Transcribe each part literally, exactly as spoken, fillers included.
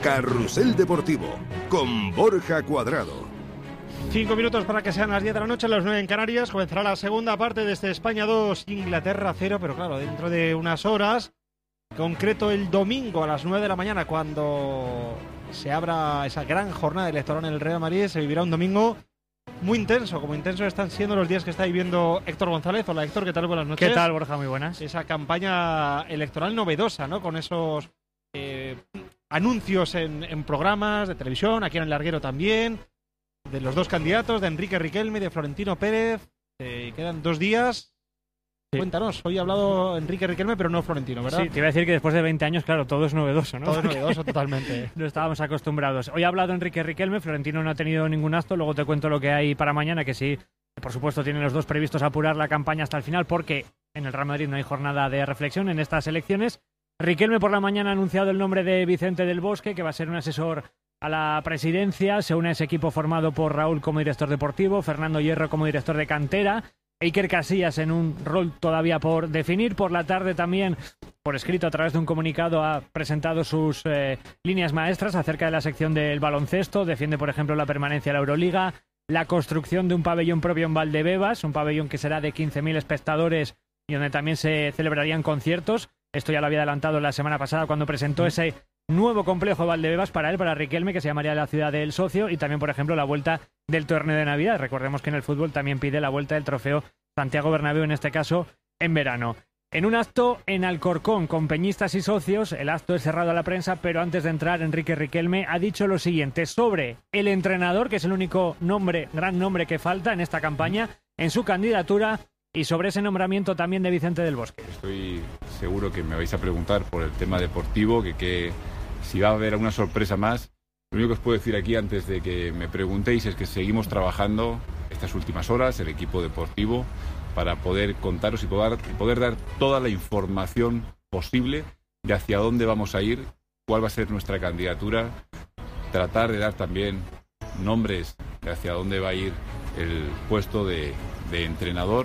Carrusel Deportivo, con Borja Cuadrado. Cinco minutos para que sean las diez de la noche, las nueve en Canarias. Comenzará la segunda parte de este España dos, Inglaterra cero, pero claro, dentro de unas horas, concreto el domingo a las nueve de la mañana, cuando se abra esa gran jornada electoral en el Real Madrid, se vivirá un domingo muy intenso, como intensos están siendo los días que está viviendo Héctor González. Hola Héctor, ¿qué tal? Buenas noches. ¿Qué tal, Borja? Muy buenas. Esa campaña electoral novedosa, ¿no? Con esos eh, anuncios en, en programas de televisión, aquí en el Larguero también, de los dos candidatos, de Enrique Riquelme y de Florentino Pérez. Eh, quedan dos días. Sí. Cuéntanos, hoy ha hablado Enrique Riquelme, pero no Florentino, ¿verdad? Sí, te iba a decir que después de veinte años, claro, todo es novedoso, ¿no? Todo es novedoso, totalmente. No estábamos acostumbrados. Hoy ha hablado Enrique Riquelme, Florentino no ha tenido ningún acto, luego te cuento lo que hay para mañana, que sí, por supuesto tienen los dos previstos apurar la campaña hasta el final, porque en el Real Madrid no hay jornada de reflexión en estas elecciones. Riquelme por la mañana ha anunciado el nombre de Vicente del Bosque, que va a ser un asesor a la presidencia. Se une a ese equipo formado por Raúl como director deportivo, Fernando Hierro como director de cantera, Iker Casillas en un rol todavía por definir. Por la tarde también, por escrito a través de un comunicado, ha presentado sus eh, líneas maestras acerca de la sección del baloncesto. Defiende, por ejemplo, la permanencia de la Euroliga, la construcción de un pabellón propio en Valdebebas, un pabellón que será de quince mil espectadores y donde también se celebrarían conciertos. Esto ya lo había adelantado la semana pasada cuando presentó ese nuevo complejo de Valdebebas para él, para Riquelme, que se llamaría la ciudad del socio, y también, por ejemplo, la vuelta del torneo de Navidad. Recordemos que en el fútbol también pide la vuelta del trofeo Santiago Bernabéu, en este caso en verano. En un acto en Alcorcón con peñistas y socios, el acto es cerrado a la prensa, pero antes de entrar, Enrique Riquelme ha dicho lo siguiente sobre el entrenador, que es el único nombre, gran nombre que falta en esta campaña, en su candidatura, y sobre ese nombramiento también de Vicente del Bosque. Estoy seguro que me vais a preguntar por el tema deportivo, que, que si va a haber alguna sorpresa más. Lo único que os puedo decir aquí antes de que me preguntéis es que seguimos trabajando estas últimas horas, el equipo deportivo, para poder contaros y poder, poder dar toda la información posible de hacia dónde vamos a ir, cuál va a ser nuestra candidatura, tratar de dar también nombres de hacia dónde va a ir el puesto de, de entrenador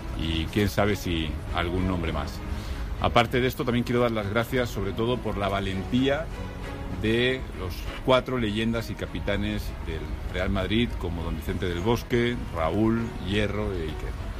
y quién sabe si algún nombre más. Aparte de esto, también quiero dar las gracias sobre todo por la valentía de los cuatro leyendas y capitanes del Real Madrid, como don Vicente del Bosque, Raúl, Hierro e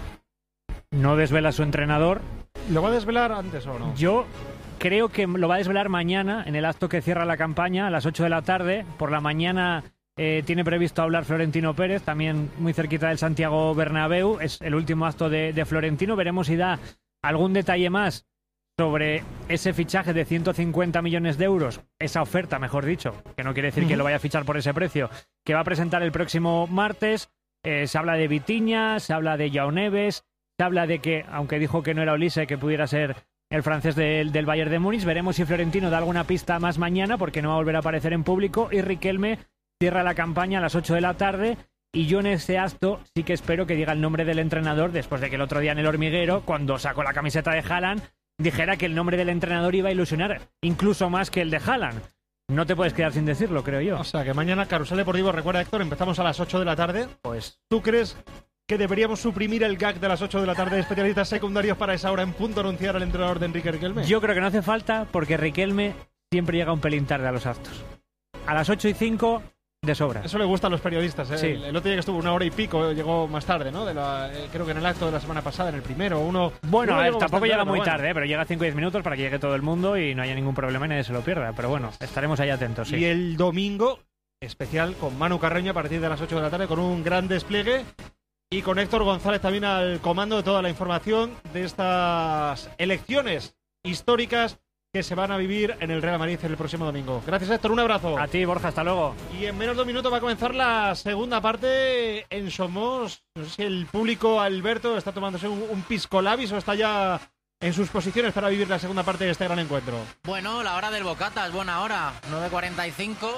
Iker. No desvela su entrenador. ¿Lo va a desvelar antes o no? Yo creo que lo va a desvelar mañana, en el acto que cierra la campaña, a las ocho de la tarde. Por la mañana eh, tiene previsto hablar Florentino Pérez, también muy cerquita del Santiago Bernabéu. Es el último acto de, de Florentino. Veremos si da algún detalle más sobre ese fichaje de ciento cincuenta millones de euros, esa oferta, mejor dicho, que no quiere decir uh-huh. que lo vaya a fichar por ese precio, que va a presentar el próximo martes. Eh, se habla de Vitinha, se habla de João Neves, se habla de que, aunque dijo que no era Olise, que pudiera ser el francés del, del Bayern de Múnich. Veremos si Florentino da alguna pista más mañana, porque no va a volver a aparecer en público, y Riquelme cierra la campaña a las ocho de la tarde. Y yo en ese acto sí que espero que diga el nombre del entrenador, después de que el otro día en el Hormiguero, cuando sacó la camiseta de Haaland, dijera que el nombre del entrenador iba a ilusionar incluso más que el de Haaland. No te puedes quedar sin decirlo, creo yo. O sea, que mañana Carrusel Deportivo, recuerda, Héctor, empezamos a las ocho de la tarde. Pues, ¿tú crees que deberíamos suprimir el gag de las ocho de la tarde de especialistas secundarios para esa hora en punto anunciar al entrenador de Enrique Riquelme? Yo creo que no hace falta, porque Riquelme siempre llega un pelín tarde a los actos. A las ocho y cinco... de sobra. Eso le gusta a los periodistas, ¿eh? Sí. El, el otro día que estuvo una hora y pico, llegó más tarde, ¿no? De la, eh, creo que en el acto de la semana pasada, en el primero, uno... Bueno, uno a ver, tampoco llega muy bueno. tarde, ¿eh? Pero llega cinco o diez minutos para que llegue todo el mundo y no haya ningún problema y nadie se lo pierda. Pero bueno, estaremos ahí atentos, sí. Y el domingo, especial con Manu Carreño a partir de las ocho de la tarde, con un gran despliegue, y con Héctor González también al comando de toda la información de estas elecciones históricas que se van a vivir en el Real Madrid el próximo domingo. Gracias, Héctor, un abrazo. A ti, Borja, hasta luego. Y en menos de un minuto va a comenzar la segunda parte en Somos. No sé si el público, Alberto, está tomándose un, un pisco labis o está ya en sus posiciones para vivir la segunda parte de este gran encuentro. Bueno, la hora del bocata es buena hora, nueve cuarenta y cinco.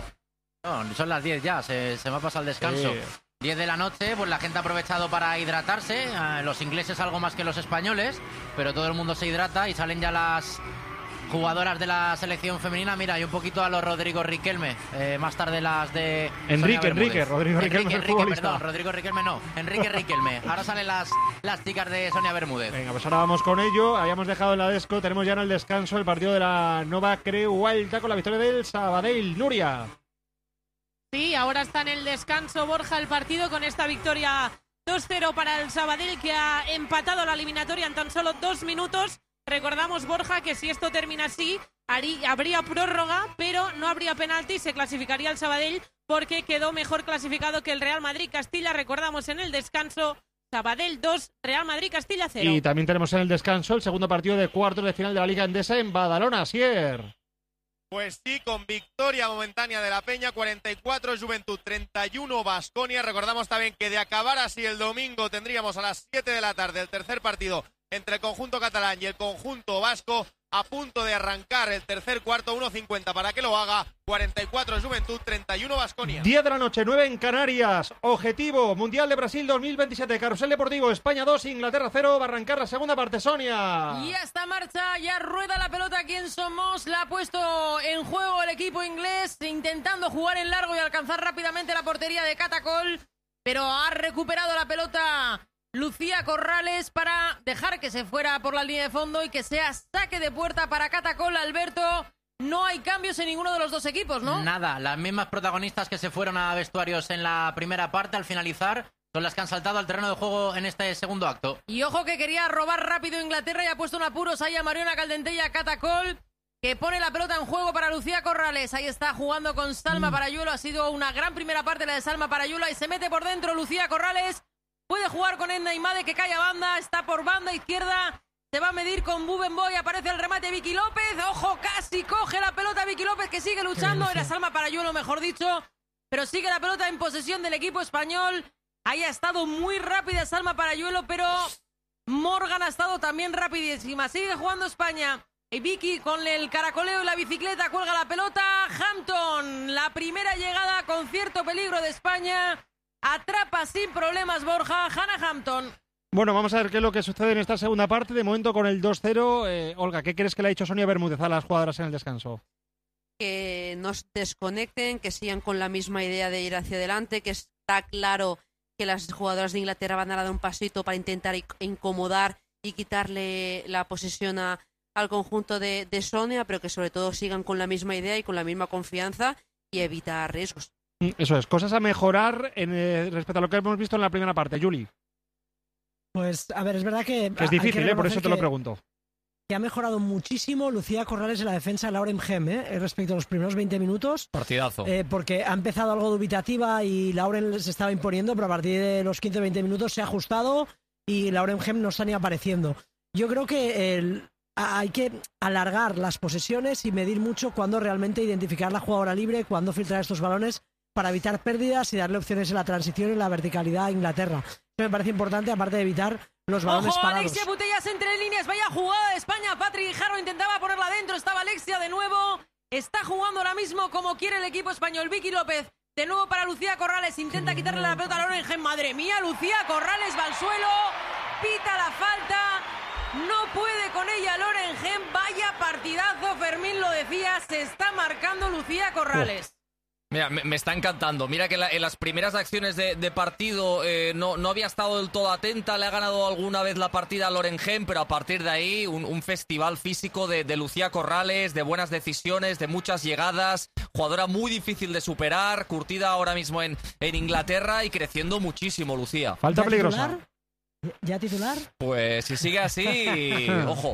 Bueno, no, son las diez ya, se, se me ha pasado el descanso. Sí. diez de la noche, pues la gente ha aprovechado para hidratarse. Eh, los ingleses algo más que los españoles, pero todo el mundo se hidrata y salen ya las jugadoras de la selección femenina. Mira, hay un poquito a los Rodrigo Riquelme. Eh, más tarde las de Enrique, Enrique, Rodrigo Enrique, Riquelme, Enrique, futbolista. perdón, Rodrigo Riquelme no, Enrique Riquelme. Ahora salen las, las chicas de Sonia Bermúdez. Venga, pues ahora vamos con ello. Habíamos dejado en la Desco, tenemos ya en el descanso el partido de la Nova Creu Alta con la victoria del Sabadell. Nuria. Sí, ahora está en el descanso, Borja, el partido con esta victoria dos cero para el Sabadell, que ha empatado la eliminatoria en tan solo dos minutos. Recordamos, Borja, que si esto termina así, harí, habría prórroga, pero no habría penalti, se clasificaría el Sabadell porque quedó mejor clasificado que el Real Madrid-Castilla. Recordamos en el descanso, Sabadell dos, Real Madrid-Castilla cero. Y también tenemos en el descanso el segundo partido de cuartos de final de la Liga Endesa en Badalona, Sier. Pues sí, con victoria momentánea de la Peña, cuarenta y cuatro Juventud, treinta y uno Baskonia. Recordamos también que de acabar así el domingo tendríamos a las siete de la tarde el tercer partido entre el conjunto catalán y el conjunto vasco, a punto de arrancar el tercer cuarto, uno cincuenta para que lo haga, cuarenta y cuatro Juventud, treinta y uno Baskonia. diez de la noche, nueve en Canarias. Objetivo, Mundial de Brasil dos mil veintisiete, Carrusel Deportivo, España dos, Inglaterra cero, va a arrancar la segunda parte, Sonia. Ya está en marcha, ya rueda la pelota. ¿Quién somos? La ha puesto en juego el equipo inglés, intentando jugar en largo y alcanzar rápidamente la portería de Catacol, pero ha recuperado la pelota Lucía Corrales para dejar que se fuera por la línea de fondo y que sea saque de puerta para Catacol. Alberto, no hay cambios en ninguno de los dos equipos, ¿no? Nada, las mismas protagonistas que se fueron a vestuarios en la primera parte al finalizar son las que han saltado al terreno de juego en este segundo acto. Y ojo que quería robar rápido Inglaterra y ha puesto en apuros ahí a Mariona Caldentella Catacol, que pone la pelota en juego para Lucía Corrales. Ahí está jugando con Salma mm. Parayuelo. Ha sido una gran primera parte la de Salma Parayuelo y se mete por dentro Lucía Corrales. Puede jugar con Edna Imade, que cae a banda, está por banda izquierda, se va a medir con Bubenboy, aparece el remate Vicky López, ojo, casi coge la pelota Vicky López, que sigue luchando, era Salma Parayuelo, mejor dicho, pero sigue la pelota en posesión del equipo español. Ahí ha estado muy rápida Salma Parayuelo, pero Morgan ha estado también rapidísima. Sigue jugando España. Y Vicky con el caracoleo y la bicicleta cuelga la pelota. Hampton, la primera llegada con cierto peligro de España. Atrapa sin problemas Borja, Hannah Hampton. Bueno, vamos a ver qué es lo que sucede en esta segunda parte. De momento con el dos cero. Eh, Olga, ¿qué crees que le ha dicho Sonia Bermúdez a las jugadoras en el descanso? Que no se desconecten, que sigan con la misma idea de ir hacia adelante, que está claro que las jugadoras de Inglaterra van a dar un pasito para intentar incomodar y quitarle la posesión a, al conjunto de, de Sonia, pero que sobre todo sigan con la misma idea y con la misma confianza y evitar riesgos. Eso es, cosas a mejorar en, eh, respecto a lo que hemos visto en la primera parte. Juli. Pues, a ver, es verdad que... que es difícil, eh, por eso te que, lo pregunto. Que ha mejorado muchísimo Lucía Corrales en la defensa de Lauren Gem, eh, respecto a los primeros veinte minutos. Partidazo. Eh, porque ha empezado algo dubitativa y Lauren se estaba imponiendo, pero a partir de los quince veinte minutos se ha ajustado y Lauren Gem no está ni apareciendo. Yo creo que el... hay que alargar las posesiones y medir mucho cuándo realmente identificar la jugadora libre, cuándo filtrar estos balones para evitar pérdidas y darle opciones en la transición y en la verticalidad a Inglaterra. Eso me parece importante, aparte de evitar los balones ¡Ojo, parados. Alexia Putellas entre líneas! Vaya jugada de España. Patrick Jarro intentaba ponerla adentro. Estaba Alexia de nuevo. Está jugando ahora mismo como quiere el equipo español. Vicky López, de nuevo para Lucía Corrales. Intenta quitarle la pelota a Lorengen. ¡Madre mía! Lucía Corrales va al suelo. Pita la falta. No puede con ella Lorengen. Vaya partidazo, Fermín lo decía. Se está marcando Lucía Corrales. Mira, me, me está encantando. Mira que la, en las primeras acciones de, de partido eh, no, no había estado del todo atenta. Le ha ganado alguna vez la partida a Lorengen, pero a partir de ahí un, un festival físico de, de Lucía Corrales, de buenas decisiones, de muchas llegadas. Jugadora muy difícil de superar, curtida ahora mismo en, en Inglaterra y creciendo muchísimo, Lucía. Falta peligrosa. ¿Titular? ¿Ya titular? Pues si sigue así, ojo.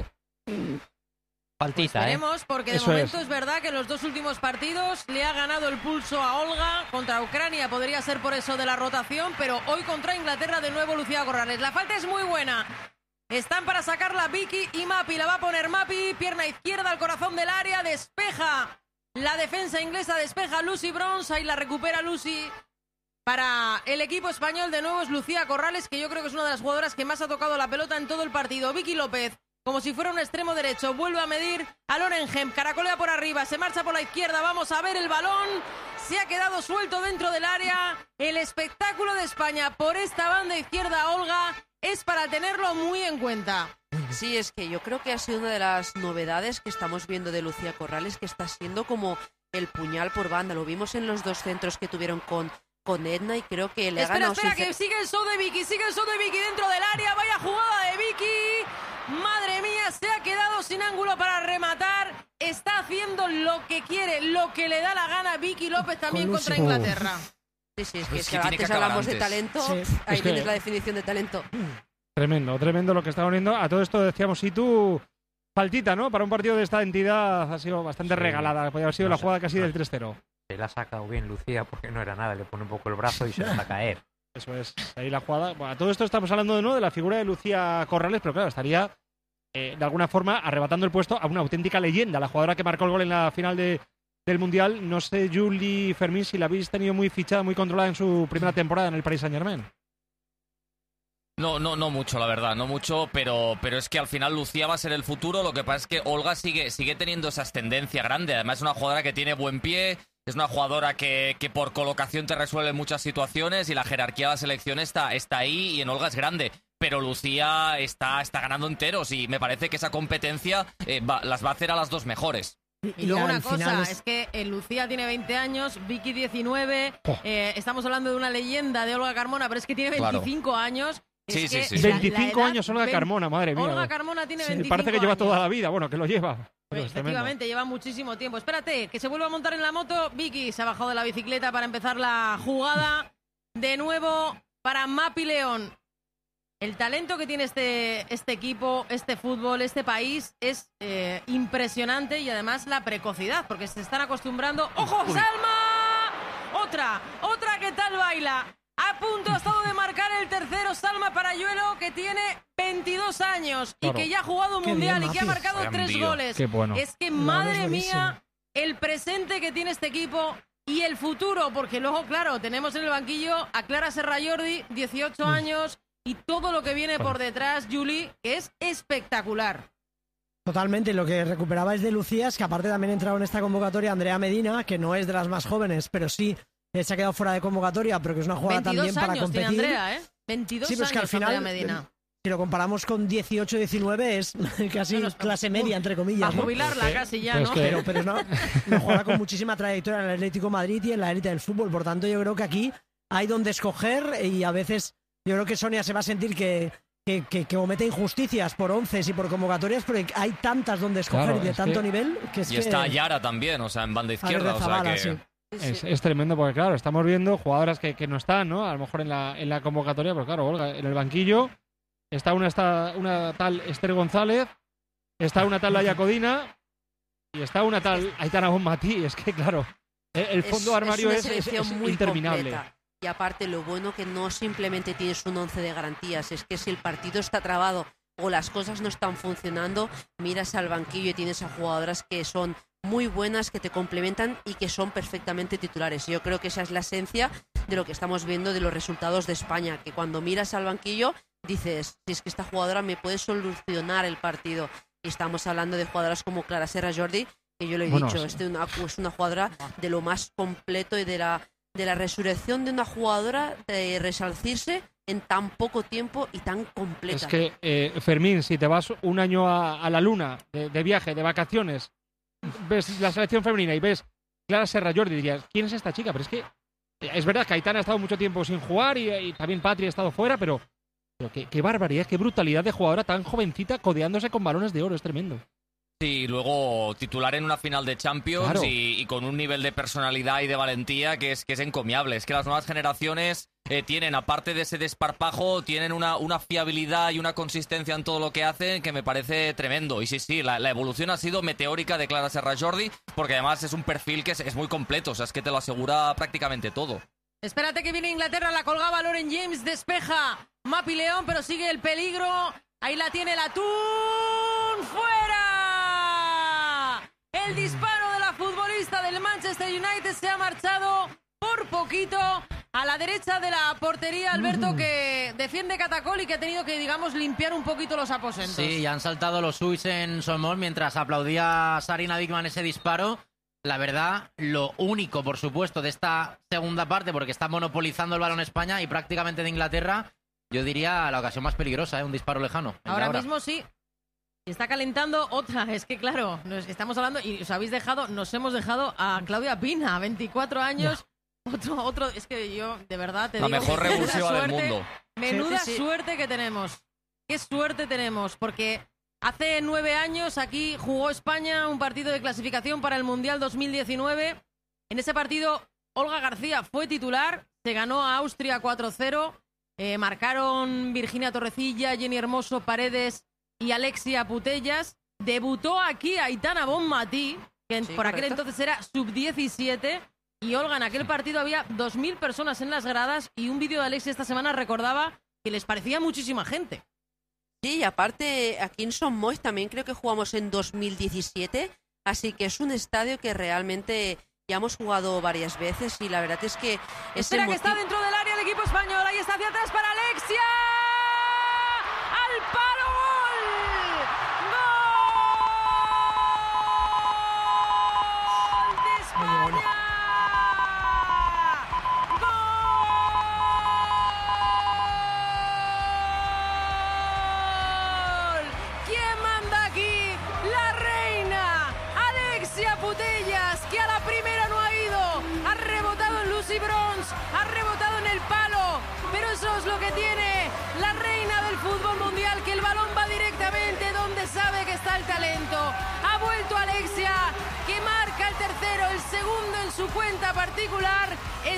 Faltita, pues veremos, porque de Eso momento es. es verdad que en los dos últimos partidos le ha ganado el pulso a Olga. Contra Ucrania podría ser por eso de la rotación, pero hoy contra Inglaterra de nuevo Lucía Corrales. La falta es muy buena. Están para sacarla Vicky y Mapi. La va a poner Mapi, pierna izquierda al corazón del área, despeja la defensa inglesa, despeja Lucy Bronze, ahí la recupera Lucy. Para el equipo español de nuevo es Lucía Corrales, que yo creo que es una de las jugadoras que más ha tocado la pelota en todo el partido. Vicky López, como si fuera un extremo derecho, vuelve a medir a Lorengen, caracolea por arriba, se marcha por la izquierda, vamos a ver el balón, se ha quedado suelto dentro del área. El espectáculo de España por esta banda izquierda, Olga, es para tenerlo muy en cuenta. Sí, es que yo creo que ha sido una de las novedades que estamos viendo de Lucía Corrales, que está siendo como el puñal por banda. Lo vimos en los dos centros que tuvieron con, con Edna y creo que le ha Espera, ganado... espera, sin... que sigue el show de Vicky, sigue el show de Vicky dentro del área. Vaya jugada de Vicky. Madre mía, se ha quedado sin ángulo para rematar. Está haciendo lo que quiere, lo que le da la gana Vicky López también Con contra Lucy. Inglaterra. Sí, sí, es que, Es es que que tiene que antes acabar hablamos de antes. talento, Sí. ahí Es que- tienes la definición de talento. Tremendo, tremendo lo que está poniendo. A todo esto decíamos, si tú, faltita, ¿no? Para un partido de esta entidad ha sido bastante Sí. regalada. Podría haber sido No la sé, jugada casi no del sé. tres cero. Se la ha sacado bien Lucía porque no era nada, le pone un poco el brazo y se deja caer. Eso es, ahí la jugada. Bueno, a todo esto estamos hablando de, ¿no? de la figura de Lucía Corrales, pero claro, estaría eh, de alguna forma arrebatando el puesto a una auténtica leyenda, la jugadora que marcó el gol en la final de, del Mundial. No sé, Julie Fermín, si la habéis tenido muy fichada, muy controlada en su primera temporada en el Paris Saint-Germain. No, no, no mucho, la verdad, no mucho, pero, pero es que al final Lucía va a ser el futuro. Lo que pasa es que Olga sigue, sigue teniendo esa ascendencia grande. Además es una jugadora que tiene buen pie, es una jugadora que, que por colocación te resuelve muchas situaciones y la jerarquía de la selección está, está ahí y en Olga es grande. Pero Lucía está, está ganando enteros y me parece que esa competencia eh, va- las va a hacer a las dos mejores. Y luego al una cosa, final es... que eh, Lucía tiene veinte años, Vicky diecinueve, Oh. eh, estamos hablando de una leyenda de Olga Carmona, pero es que tiene Claro. veinticinco años. Es Sí, sí, que sí, sí. la- la veinticinco edad- años Olga vein- Carmona, madre mía. Olga Carmona tiene Sí, veinticinco parece que lleva años. toda la vida, bueno, que lo lleva. Pero es tremendo. Efectivamente, lleva muchísimo tiempo. Espérate, que se vuelva a montar en la moto. Vicky se ha bajado de la bicicleta para empezar la jugada. De nuevo para Mapi León. El talento que tiene este, este equipo, este fútbol, este país es eh, impresionante y además la precocidad, porque se están acostumbrando. ¡Ojo, Salma! Otra, otra que tal baila. A punto ha estado de marcar el tercero Salma Parayuelo, que tiene veintidós años Claro. y que ya ha jugado un Qué mundial bien, y que ha Mapi. marcado Vaya tres envío. goles. Qué bueno. Es que, No, no, es madre buenísimo. mía, el presente que tiene este equipo y el futuro, porque luego, claro, tenemos en el banquillo a Clara Serra Jordi, dieciocho años, y todo lo que viene por detrás, Julie, que es espectacular. Totalmente, lo que recuperabais de Lucía es que aparte también entraron en esta convocatoria Andrea Medina, que no es de las más jóvenes, pero sí eh, se ha quedado fuera de convocatoria, pero que es una jugada también veintidós para años tiene competir. Andrea, ¿eh? veintidós Sí, pero es que al años final, Andrea Medina. si lo comparamos con dieciocho diecinueve, es casi No, no, es- clase media, entre comillas. Para ¿no? jubilarla Sí, casi ya, pero es ¿no? que- Pero, pero es una, una jugadora con muchísima trayectoria en el Atlético de Madrid y en la élite del fútbol. Por tanto, yo creo que aquí hay donde escoger y a veces yo creo que Sonia se va a sentir que, que, que, que comete injusticias por once y por convocatorias, porque hay tantas donde escoger Claro, y de es tanto que- nivel que es Y que... está Yara también, o sea, en banda izquierda. O sea Zabala, que... sí. Es, es tremendo porque, claro, estamos viendo jugadoras que, que no están, ¿no? A lo mejor en la, en la convocatoria, pero claro, Olga, en el banquillo está una, está una tal Esther González, está una tal Laia Codina y está una tal Aitana Bonmatí. Es que, claro, el, el fondo de armario una es, es- selección es muy interminable. completa. Y aparte, lo bueno que no simplemente tienes un once de garantías, es que si el partido está trabado o las cosas no están funcionando, miras al banquillo y tienes a jugadoras que son muy buenas, que te complementan y que son perfectamente titulares. Yo creo que esa es la esencia de lo que estamos viendo de los resultados de España, que cuando miras al banquillo dices, si es que esta jugadora me puede solucionar el partido. Y estamos hablando de jugadoras como Clara Serra Jordi, que yo lo he Bueno, dicho, sí. es, de una, es una jugadora de lo más completo y de la, de la resurrección de una jugadora de resalcirse en tan poco tiempo y tan completa. Es que, eh, Fermín, si te vas un año a, a la luna de, de viaje, de vacaciones, ves la selección femenina y ves Clara Serra Jordi, dirías, ¿quién es esta chica? Pero es que eh, es verdad que Aitana ha estado mucho tiempo sin jugar y, y también Patri ha estado fuera, pero, pero qué, qué barbaridad, qué brutalidad de jugadora tan jovencita codeándose con balones de oro, es tremendo. Sí, luego titular en una final de Champions Claro. y, y con un nivel de personalidad y de valentía que es, que es encomiable. Es que las nuevas generaciones eh, tienen, aparte de ese desparpajo, tienen una, una fiabilidad y una consistencia en todo lo que hacen que me parece tremendo. Y sí, sí, la, la evolución ha sido meteórica de Clara Serra Jordi, porque además es un perfil que es, es muy completo, o sea, es que te lo asegura prácticamente todo. Espérate que viene Inglaterra, la colgaba Lauren James, despeja Mapi León, pero sigue el peligro. Ahí la tiene la Tun, ¡fuera! El disparo de la futbolista del Manchester United se ha marchado por poquito a la derecha de la portería, Alberto, que defiende Catacol y que ha tenido que, digamos, limpiar un poquito los aposentos. Sí, ya han saltado los Suis en Somos mientras aplaudía Sarina Dickman ese disparo. La verdad, lo único, por supuesto, de esta segunda parte, porque está monopolizando el balón España y prácticamente de Inglaterra, yo diría la ocasión más peligrosa, ¿eh? Un disparo lejano. el de Ahora mismo sí. Y está calentando otra, es que claro, nos estamos hablando y os habéis dejado, nos hemos dejado a Claudia Pina, veinticuatro años, no. otro, otro, es que yo de verdad te La digo... mejor que revulsiva del suerte, mundo. Menuda Sí, sí. suerte que tenemos, qué suerte tenemos, porque hace nueve años aquí jugó España un partido de clasificación para el Mundial dos mil diecinueve. En ese partido Olga García fue titular, se ganó a Austria cuatro cero, eh, marcaron Virginia Torrecilla, Jenny Hermoso, Paredes y Alexia Putellas. Debutó aquí Aitana Bonmatí, que Sí, por aquel correcto. entonces era sub diecisiete, y Olga, en aquel partido había dos mil personas en las gradas y un vídeo de Alexia esta semana recordaba que les parecía muchísima gente. Sí, y aparte aquí en Son Moix también creo que jugamos en dos mil diecisiete, así que es un estadio que realmente ya hemos jugado varias veces y la verdad es que... ese Espera que está motivo- dentro del área el equipo español, ahí está hacia atrás para Alexia. ¡Al palo gol! ¡Gol de España! ¡Gol! ¿Quién manda aquí? La reina Alexia Putellas, que a la primera no ha ido, ha rebotado en Lucy Bronze, ha rebotado en el palo, pero eso es lo que tiene la reina del fútbol mundial, que el balón va directamente donde sabe que está el talento. Ha vuelto Alexia, que marca el tercero, el segundo en su cuenta particular.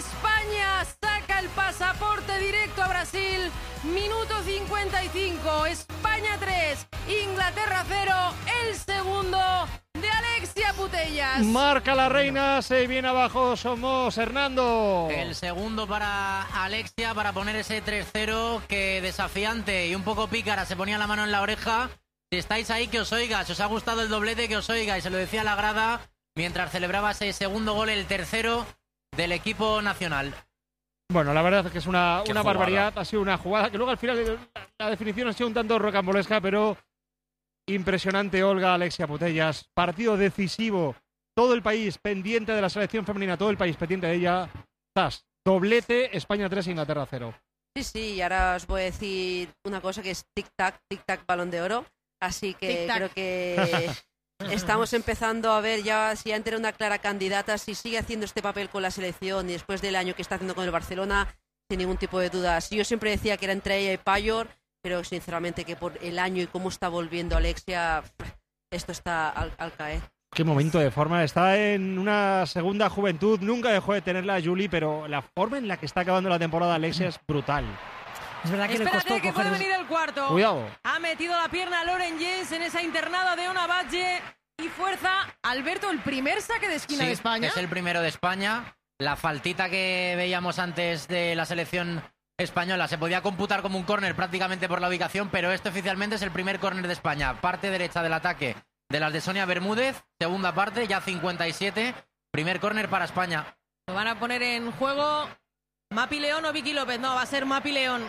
España saca el pasaporte directo a Brasil. Minuto cincuenta y cinco, España tres, Inglaterra cero, el segundo de Alexia Putellas. Marca la reina, se viene abajo, somos Hernando. El segundo para Alexia para poner ese tres cero que desafiante y un poco pícara se ponía la mano en la oreja. Si estáis ahí, que os oiga. Si os ha gustado el doblete, que os oiga. Y se lo decía a la grada mientras celebraba ese segundo gol, el tercero del equipo nacional. Bueno, la verdad es que es una, Qué una jugada. barbaridad. Ha sido una jugada que luego al final la, la definición ha sido un tanto rocambolesca, pero impresionante. Olga Alexia Putellas. Partido decisivo. Todo el país pendiente de la selección femenina, todo el país pendiente de ella. Zas, doblete, España tres, Inglaterra cero. Sí, sí, y ahora os voy a decir una cosa que es tic-tac, tic-tac, Balón de Oro. Así que Tic-tac. creo que estamos empezando a ver ya si han tenido una clara candidata, si sigue haciendo este papel con la selección y después del año que está haciendo con el Barcelona, sin ningún tipo de dudas. Yo siempre decía que era entre ella y Payor, pero sinceramente que por el año y cómo está volviendo Alexia, esto está al, al caer. Qué momento de forma. Está en una segunda juventud. Nunca dejó de tenerla a Julie, pero la forma en la que está acabando la temporada Alexia es brutal. Es verdad que le costó Espérate que coger... puede venir el cuarto. Cuidado. Ha metido la pierna Lauren James en esa internada de Ona Badge y fuerza Alberto, el primer saque de esquina Sí, de España. es el primero de España. La faltita que veíamos antes de la selección española se podía computar como un córner prácticamente por la ubicación, pero este oficialmente es el primer córner de España. Parte derecha del ataque de las de Sonia Bermúdez, segunda parte, ya cincuenta y siete. Primer córner para España. Lo van a poner en juego Mapi León o Vicky López. No, va a ser Mapi León,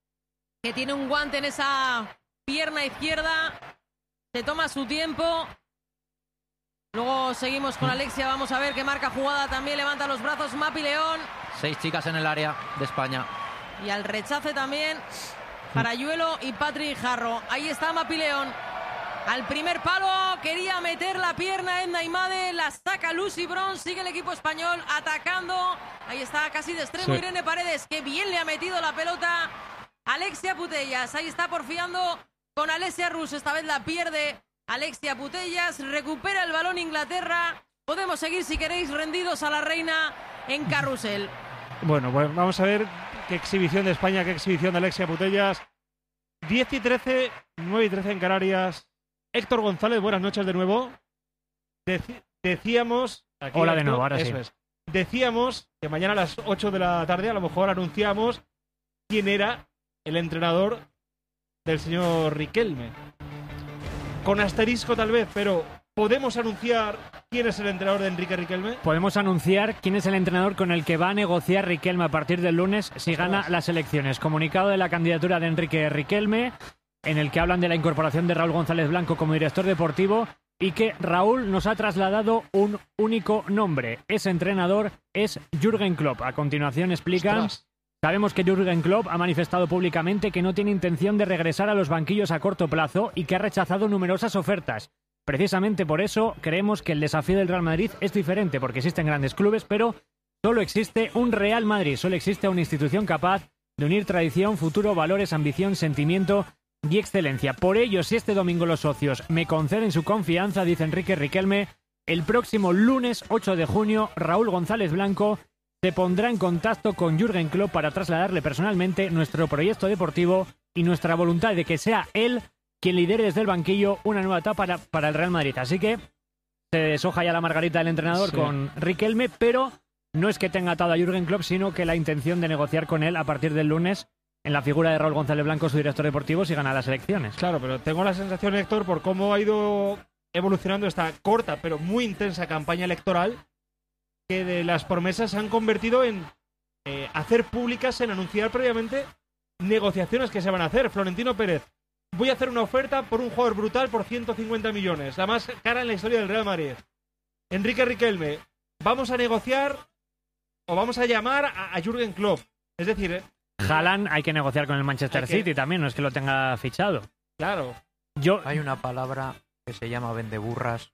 que tiene un guante en esa pierna izquierda. Se toma su tiempo. Luego seguimos con Alexia. Vamos a ver qué marca jugada. También levanta los brazos Mapi León. Seis chicas en el área de España. Y al rechace también Parayuelo y Patrick Jarro. Ahí está Mapi León. Al primer palo quería meter la pierna Edna Imade, la saca Lucy Bronze, sigue el equipo español atacando. Ahí está casi de extremo Sí. Irene Paredes, que bien le ha metido la pelota Alexia Putellas. Ahí está porfiando con Alessia Rus, esta vez la pierde Alexia Putellas, recupera el balón Inglaterra. Podemos seguir si queréis rendidos a la reina en carrusel. Bueno, pues vamos a ver qué exhibición de España, qué exhibición de Alexia Putellas. diez y trece, nueve y trece en Canarias. Héctor González, buenas noches de nuevo. Deci- decíamos... aquí, Hola de Héctor, nuevo, ahora eso sí. es. Decíamos que mañana a las ocho de la tarde a lo mejor anunciamos quién era el entrenador del señor Riquelme. Con asterisco tal vez, pero ¿podemos anunciar quién es el entrenador de Enrique Riquelme? Podemos anunciar quién es el entrenador con el que va a negociar Riquelme a partir del lunes si gana Ostras. las elecciones. Comunicado de la candidatura de Enrique Riquelme, en el que hablan de la incorporación de Raúl González Blanco como director deportivo y que Raúl nos ha trasladado un único nombre. Ese entrenador es Jürgen Klopp. A continuación explican... Ostras. Sabemos que Jürgen Klopp ha manifestado públicamente que no tiene intención de regresar a los banquillos a corto plazo y que ha rechazado numerosas ofertas. Precisamente por eso creemos que el desafío del Real Madrid es diferente, porque existen grandes clubes, pero solo existe un Real Madrid, solo existe una institución capaz de unir tradición, futuro, valores, ambición, sentimiento y excelencia. Por ello, si este domingo los socios me conceden su confianza, dice Enrique Riquelme, el próximo lunes ocho de junio, Raúl González Blanco se pondrá en contacto con Jürgen Klopp para trasladarle personalmente nuestro proyecto deportivo y nuestra voluntad de que sea él quien lidere desde el banquillo una nueva etapa para, para el Real Madrid. Así que se deshoja ya la margarita del entrenador sí. con Riquelme, pero no es que tenga atado a Jürgen Klopp, sino que la intención de negociar con él a partir del lunes en la figura de Raúl González Blanco, su director deportivo, si gana las elecciones. Claro, pero tengo la sensación, Héctor, por cómo ha ido evolucionando esta corta pero muy intensa campaña electoral, que de las promesas se han convertido en eh, hacer públicas, en anunciar previamente negociaciones que se van a hacer. Florentino Pérez, voy a hacer una oferta por un jugador brutal por ciento cincuenta millones, la más cara en la historia del Real Madrid. Enrique Riquelme, vamos a negociar o vamos a llamar a, a Jürgen Klopp. Es decir, eh, Haaland hay que negociar con el Manchester City que... también, no es que lo tenga fichado. Claro. Yo... Hay una palabra que se llama vendeburras.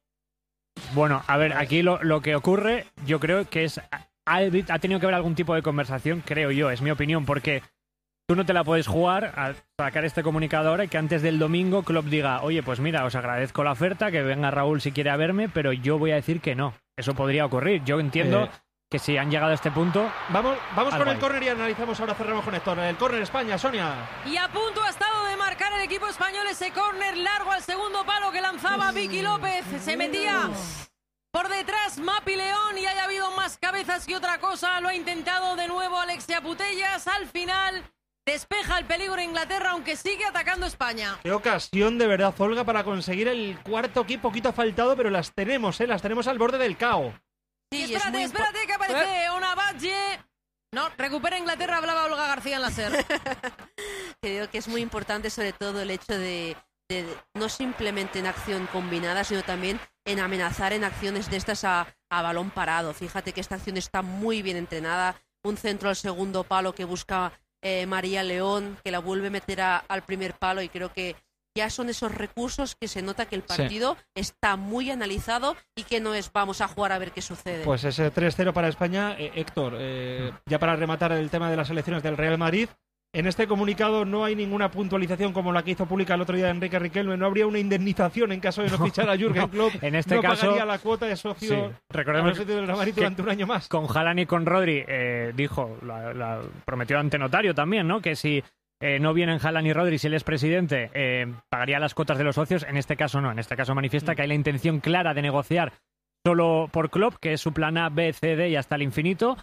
Bueno, a ver, aquí lo, lo que ocurre, yo creo que es... Ha, ha tenido que haber algún tipo de conversación, creo yo, es mi opinión, porque tú no te la puedes jugar a sacar este comunicado ahora y que antes del domingo Klopp diga, oye, pues mira, os agradezco la oferta, que venga Raúl si quiere a verme, pero yo voy a decir que no. Eso podría ocurrir. Yo entiendo eh... que si han llegado a este punto... Vamos, vamos con el hay. córner y analizamos, ahora cerramos con Héctor. El córner España, Sonia. Y a punto ha estado de marcar el equipo español ese córner largo al segundo palo que lanzaba Vicky López. Se metía por detrás Mapi León y haya habido más cabezas que otra cosa. Lo ha intentado de nuevo Alexia Putellas. Al final despeja el peligro Inglaterra, aunque sigue atacando España. Qué ocasión de verdad, Olga, para conseguir el cuarto aquí. Poquito ha faltado, pero las tenemos, ¿eh? Las tenemos al borde del caos. Sí, espérate, espérate, que aparece una Badge. No, recupera Inglaterra, hablaba Olga García en la SER. Creo que es muy importante sobre todo el hecho de, de no simplemente en acción combinada, sino también en amenazar en acciones de estas a, a balón parado. Fíjate que esta acción está muy bien entrenada. Un centro al segundo palo que busca eh, María León, que la vuelve a meter a, al primer palo, y creo que ya son esos recursos que se nota que el partido sí. está muy analizado y que no es vamos a jugar a ver qué sucede. Pues ese tres cero para España. eh, Héctor, eh, ya para rematar el tema de las elecciones del Real Madrid, en este comunicado no hay ninguna puntualización como la que hizo pública el otro día Enrique Riquelme. No habría una indemnización en caso de no fichar a Jürgen Klopp. En este no caso pagaría la cuota de socio sí. Recordemos del Real Madrid durante un año más. Con Haaland y con Rodri eh, dijo, la, la prometió ante notario también, ¿no? Que si Eh, no vienen Haaland y Rodri, si él es presidente, eh, pagaría las cuotas de los socios. En este caso no, en este caso manifiesta que hay la intención clara de negociar solo por Klopp, que es su plan A, B, C, D y hasta el infinito,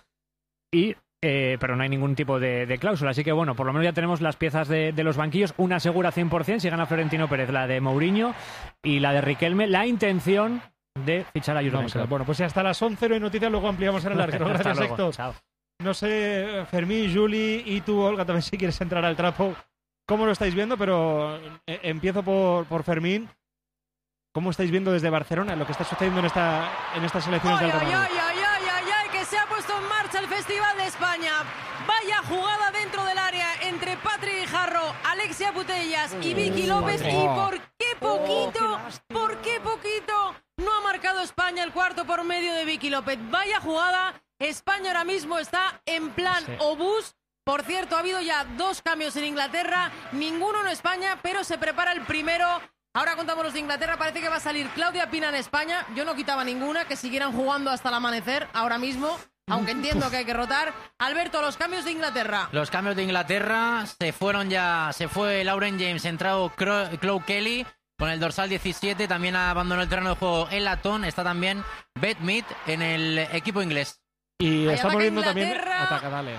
y eh, pero no hay ningún tipo de, de cláusula. Así que bueno, por lo menos ya tenemos las piezas de, de los banquillos, una segura cien por ciento si gana Florentino Pérez, la de Mourinho y la de Riquelme, la intención de fichar a Jürgen Klopp. Bueno, pues ya hasta las once no hay noticias, luego ampliamos en el arquero. Gracias, Héctor. Chao. No sé, Fermín, Juli y tú, Olga, también si quieres entrar al trapo, cómo lo estáis viendo, pero eh, empiezo por, por Fermín. ¿Cómo estáis viendo desde Barcelona lo que está sucediendo en esta en estas elecciones ¡Ay, del Real Madrid? ay, ay, ay, ay, ay! Que se ha puesto en marcha el Festival de España. Vaya jugada dentro del área entre Patri Guijarro, Alexia Putellas y Vicky López. ¿Y por qué poquito? ¿Por qué poquito? No ha marcado España el cuarto por medio de Vicky López. Vaya jugada. España ahora mismo está en plan sí. obús. Por cierto, ha habido ya dos cambios en Inglaterra, ninguno en España, pero se prepara el primero. Ahora contamos los de Inglaterra, parece que va a salir Claudia Pina en España. Yo no quitaba ninguna, que siguieran jugando hasta el amanecer ahora mismo, aunque entiendo que hay que rotar. Alberto, los cambios de Inglaterra. Los cambios de Inglaterra, se fueron ya, se fue Lauren James, entrado Chloe Kelly con el dorsal diecisiete, también abandonó el terreno de juego el latón, está también Beth Mead en el equipo inglés. Y ahí estamos viendo también... Ataca, dale.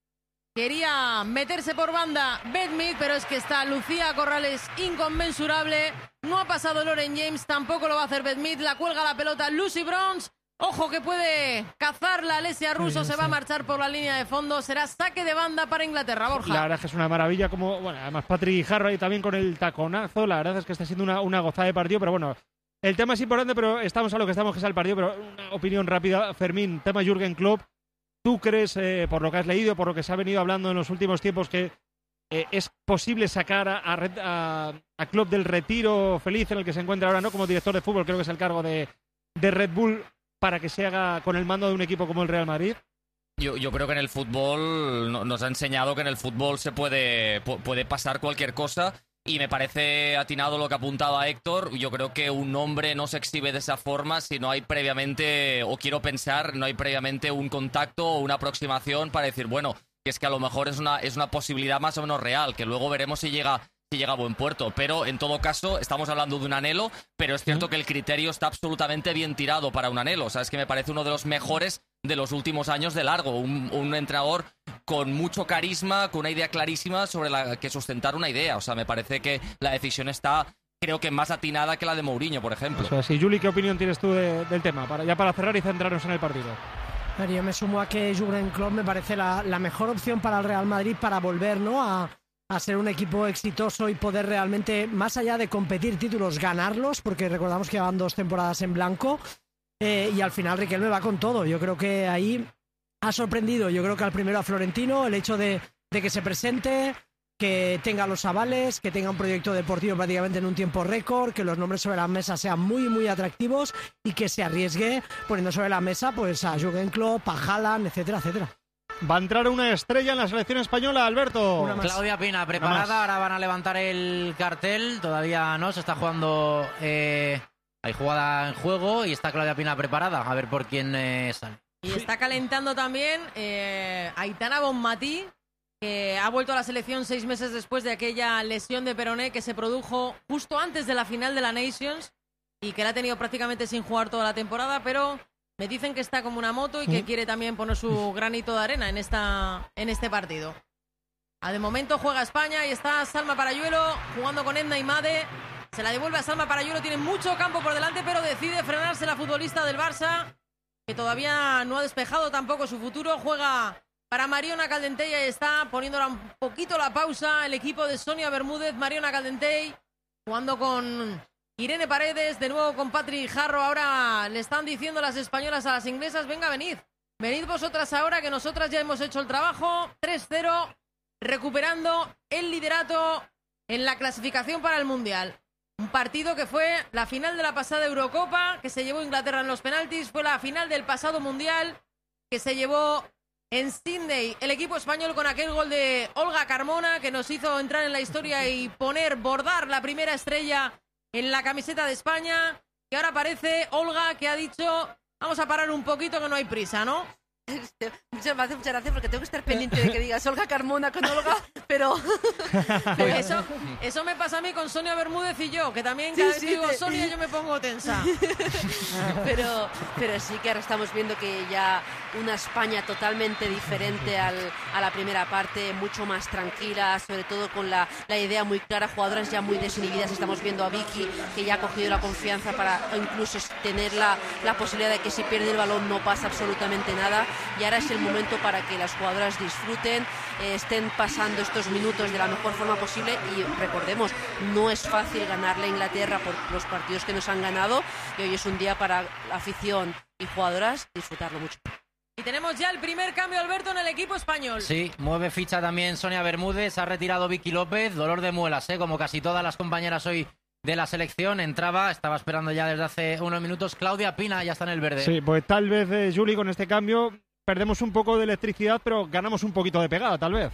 Quería meterse por banda Beth Mead, pero es que está Lucía Corrales inconmensurable. No ha pasado Lauren James, tampoco lo va a hacer Beth Mead. La cuelga la pelota Lucy Bronze. Ojo que puede cazar la Alessia Russo, sí, se sí. va a marchar por la línea de fondo. Será saque de banda para Inglaterra, Borja. La verdad es que es una maravilla, como, bueno, además Patrick Jarro ahí también con el taconazo. La verdad es que está siendo una, una gozada de partido, pero bueno... El tema es importante, pero estamos a lo que estamos, que es el partido. Pero una opinión rápida, Fermín, tema Jürgen Klopp. ¿Tú crees, eh, por lo que has leído, por lo que se ha venido hablando en los últimos tiempos, que eh, es posible sacar a, a, a, a Klopp del retiro feliz en el que se encuentra ahora, no como director de fútbol, creo que es el cargo de, de Red Bull, para que se haga con el mando de un equipo como el Real Madrid? Yo, yo creo que en el fútbol no, nos ha enseñado que en el fútbol se puede, puede pasar cualquier cosa. Y me parece atinado lo que apuntaba Héctor. Yo creo que un hombre no se exhibe de esa forma si no hay previamente, o quiero pensar, no hay previamente un contacto o una aproximación para decir, bueno, que es que a lo mejor es una, es una posibilidad más o menos real, que luego veremos si llega, si llega a buen puerto. Pero en todo caso, estamos hablando de un anhelo, pero es cierto que el criterio está absolutamente bien tirado para un anhelo. O sea, es que me parece uno de los mejores de los últimos años de largo. Un, un entrenador con mucho carisma, con una idea clarísima sobre la que sustentar una idea. O sea, me parece que la decisión está, creo que más atinada que la de Mourinho, por ejemplo. O sea, sí. Juli, ¿qué opinión tienes tú de, del tema? Para, ya para cerrar y centrarnos en el partido. Pero yo me sumo a que Jürgen Klopp me parece la, la mejor opción para el Real Madrid para volver, ¿no?, a, a ser un equipo exitoso y poder realmente, más allá de competir títulos, ganarlos, porque recordamos que llevan dos temporadas en blanco. Eh, y al final Riquelme va con todo. Yo creo que ahí ha sorprendido, yo creo que al primero a Florentino, el hecho de, de que se presente, que tenga los avales, que tenga un proyecto deportivo prácticamente en un tiempo récord, que los nombres sobre la mesa sean muy, muy atractivos y que se arriesgue poniendo sobre la mesa pues a Jürgen Klopp, a Haaland, etcétera, etcétera. Va a entrar una estrella en la selección española, Alberto. Claudia Pina, preparada, ahora van a levantar el cartel, todavía no, se está jugando... Eh... Hay jugada en juego y está Claudia Pina preparada. A ver por quién eh, sale. Y está calentando también eh, Aitana Bonmatí, que ha vuelto a la selección seis meses después de aquella lesión de peroné que se produjo justo antes de la final de la Nations y que la ha tenido prácticamente sin jugar toda la temporada, pero me dicen que está como una moto y que quiere también poner su granito de arena en, esta, en este partido. Ah, de momento juega España y está Salma Parayuelo jugando con Edna Imade. Se la devuelve a Salma Parayuelo, tiene mucho campo por delante, pero decide frenarse la futbolista del Barça, que todavía no ha despejado tampoco su futuro. Juega para Mariona Caldentey y está poniéndola un poquito la pausa el equipo de Sonia Bermúdez. Mariona Caldentey jugando con Irene Paredes, de nuevo con Patrick Jarro. Ahora le están diciendo las españolas a las inglesas, venga, venid. Venid vosotras ahora, que nosotras ya hemos hecho el trabajo. tres cero, recuperando el liderato en la clasificación para el Mundial. Un partido que fue la final de la pasada Eurocopa, que se llevó Inglaterra en los penaltis, fue la final del pasado Mundial, que se llevó en Sydney el equipo español con aquel gol de Olga Carmona, que nos hizo entrar en la historia y poner, bordar la primera estrella en la camiseta de España. Y ahora parece Olga que ha dicho, vamos a parar un poquito que no hay prisa, ¿no? Muchas gracias, muchas gracias, porque tengo que estar pendiente de que digas Olga Carmona con Olga, pero... eso, eso me pasa a mí con Sonia Bermúdez y yo, que también cada sí, vez que digo te... Sonia yo me pongo tensa. pero, pero sí que ahora estamos viendo que ya una España totalmente diferente al, a la primera parte, mucho más tranquila, sobre todo con la, la idea muy clara, jugadoras ya muy desinhibidas. Estamos viendo a Vicky, que ya ha cogido la confianza para incluso tener la, la posibilidad de que si pierde el balón no pasa absolutamente nada. Y ahora es el momento para que las jugadoras disfruten, eh, estén pasando estos minutos de la mejor forma posible. Y recordemos, no es fácil ganarle a Inglaterra por los partidos que nos han ganado, y hoy es un día para la afición y jugadoras disfrutarlo mucho. Y tenemos ya el primer cambio, Alberto, en el equipo español. Sí, mueve ficha también Sonia Bermúdez, ha retirado Vicky López, dolor de muelas, ¿eh? Como casi todas las compañeras hoy de la selección. Entraba, estaba esperando ya desde hace unos minutos Claudia Pina, ya está en el verde. Sí, pues tal vez, eh, Juli, con este cambio perdemos un poco de electricidad, pero ganamos un poquito de pegada, tal vez.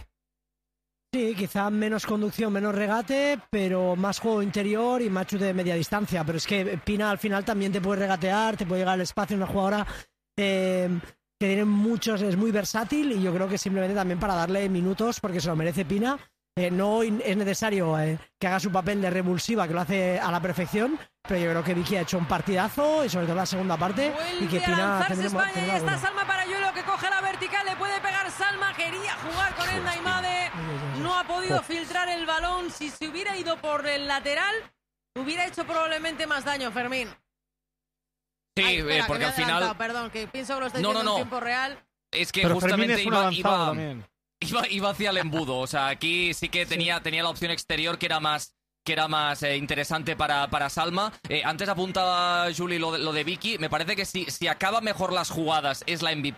Sí, quizá menos conducción, menos regate, pero más juego interior y más chute de media distancia. Pero es que Pina al final también te puede regatear, te puede llegar al espacio, una jugadora eh, que tiene muchos, es muy versátil, y yo creo que simplemente también para darle minutos, porque se lo merece Pina. Eh, no es necesario eh, que haga su papel de revulsiva, que lo hace a la perfección, pero yo creo que Vicky ha hecho un partidazo, y sobre todo la segunda parte. Vuelve y que Pina a lanzarse tendremos, España, y está bueno. Salma Parayuelo, que coge la vertical, le puede pegar Salma, quería jugar con Edna Imade, no ha podido filtrar el balón. Si se hubiera ido por el lateral, hubiera hecho probablemente más daño, Fermín. Sí, Ay, espera, eh, porque que me he al final... adelantado, perdón, que pienso que lo estáis no, viendo no, no. en tiempo real. Es que pero justamente es un iba, avanzado iba, también. Iba, iba hacia el embudo. O sea, aquí sí que tenía, sí. tenía la opción exterior que era más, que era más eh, interesante para, para Salma. Eh, antes apuntaba Juli lo de, lo de Vicky. Me parece que si, si acaba mejor las jugadas es la M V P,